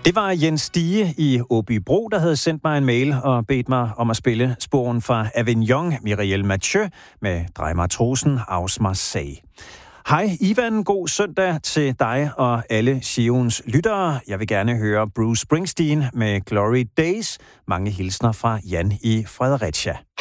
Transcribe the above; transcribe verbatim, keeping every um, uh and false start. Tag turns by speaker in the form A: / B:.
A: Det var Jens Stige i Åbybro, der havde sendt mig en mail og bedt mig om at spille sporen fra Avignon, Mireille Mathieu med Drej Matrosen, Aus Marseille. Hej Ivan, god søndag til dig og alle Sions lyttere. Jeg vil gerne høre Bruce Springsteen med Glory Days. Mange hilsner fra Jan i Fredericia.